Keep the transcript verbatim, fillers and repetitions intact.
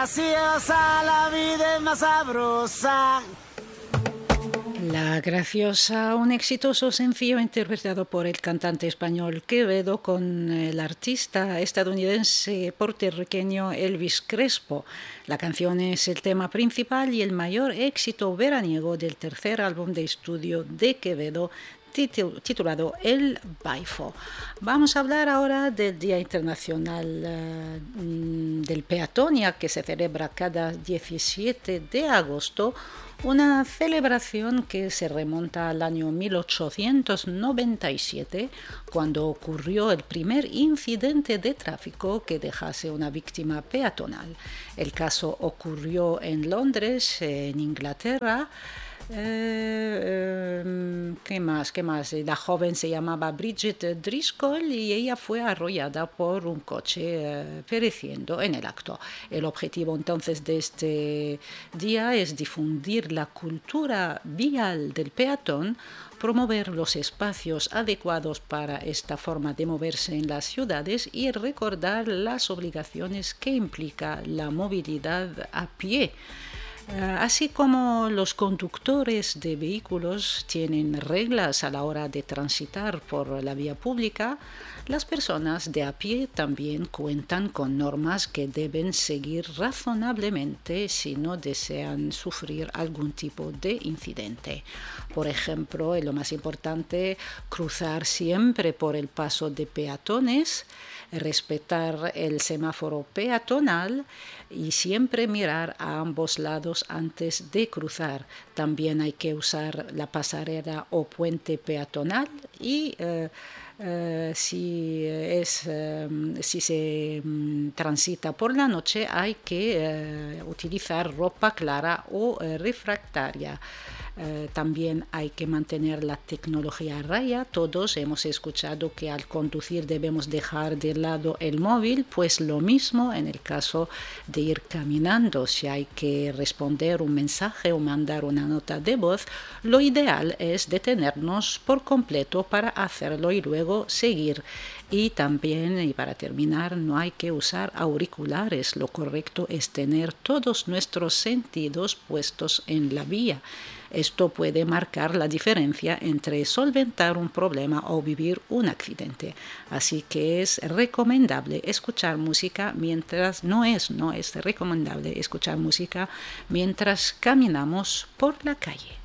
graciosa, la vida es más sabrosa. La Graciosa, un exitoso sencillo interpretado por el cantante español Quevedo con el artista estadounidense puertorriqueño Elvis Crespo. La canción es el tema principal y el mayor éxito veraniego del tercer álbum de estudio de Quevedo, titulado El Baifo. Vamos a hablar ahora del Día Internacional uh, del Peatón, ya que se celebra cada diecisiete de agosto, una celebración que se remonta al año mil ochocientos noventa y siete, cuando ocurrió el primer incidente de tráfico que dejase una víctima peatonal. El caso ocurrió en Londres, en Inglaterra. Eh, eh, ¿Qué más? ¿Qué más? La joven se llamaba Bridget Driscoll y ella fue arrollada por un coche, eh, pereciendo en el acto. El objetivo entonces de este día es difundir la cultura vial del peatón, promover los espacios adecuados para esta forma de moverse en las ciudades y recordar las obligaciones que implica la movilidad a pie. Así como los conductores de vehículos tienen reglas a la hora de transitar por la vía pública, las personas de a pie también cuentan con normas que deben seguir razonablemente si no desean sufrir algún tipo de incidente. Por ejemplo, lo más importante, cruzar siempre por el paso de peatones, respetar el semáforo peatonal y siempre mirar a ambos lados antes de cruzar. También hay que usar la pasarela o puente peatonal y eh, eh, si, es, eh, si se um, transita por la noche hay que eh, utilizar ropa clara o eh, refractaria. Eh, también hay que mantener la tecnología a raya. Todos hemos escuchado que al conducir debemos dejar de lado el móvil, pues lo mismo en el caso de ir caminando. Si hay que responder un mensaje o mandar una nota de voz, lo ideal es detenernos por completo para hacerlo y luego seguir. Y también, y para terminar, no hay que usar auriculares. Lo correcto es tener todos nuestros sentidos puestos en la vía. Esto puede marcar la diferencia entre solventar un problema o vivir un accidente. Así que es recomendable escuchar música mientras, no es, no es recomendable escuchar música mientras caminamos por la calle.